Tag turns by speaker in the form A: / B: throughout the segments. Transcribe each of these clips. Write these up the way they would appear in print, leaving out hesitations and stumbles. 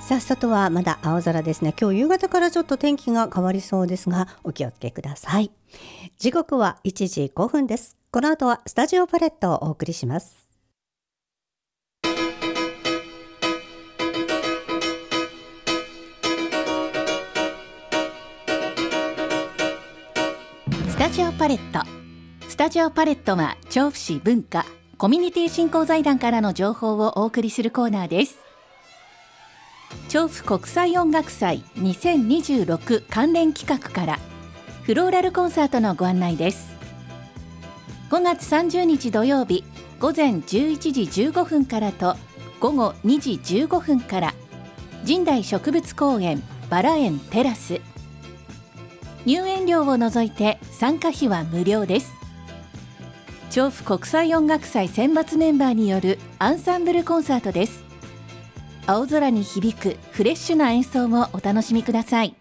A: さあ外はまだ青空ですね。今日夕方からちょっと天気が変わりそうですがお気をつけください。時刻は1時5分です。この後はスタジオパレットをお送りします。
B: スタジオパレット。スタジオパレットは調布市文化コミュニティ振興財団からの情報をお送りするコーナーです。調布国際音楽祭2026関連企画からフローラルコンサートのご案内です。5月30日土曜日午前11時15分からと午後2時15分から神代植物公園バラ園テラス。入園料を除いて参加費は無料です。調布国際音楽祭選抜メンバーによるアンサンブルコンサートです。青空に響くフレッシュな演奏をお楽しみください。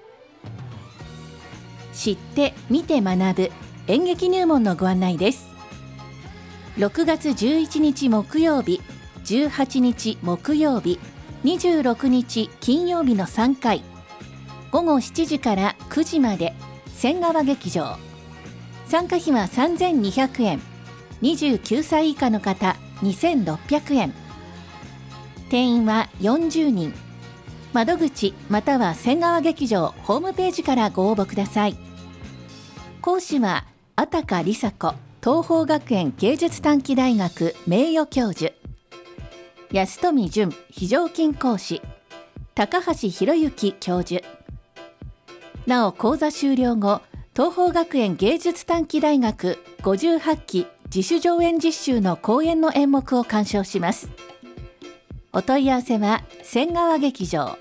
B: 知って見て学ぶ演劇入門のご案内です。6月11日木曜日、18日木曜日、26日金曜日の3回、午後7時から9時まで仙川劇場。参加費は3200円、29歳以下の方2600円。定員は40人。窓口または仙川劇場ホームページからご応募ください。講師はあたかりさ子東邦学園芸術短期大学名誉教授、安富淳非常勤講師、高橋博之教授。なお講座終了後、東邦学園芸術短期大学58期自主上演実習の公演の演目を鑑賞します。お問い合わせは仙川劇場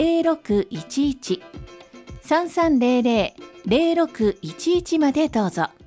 B: 03-3300-0611 3300-0611 までどうぞ。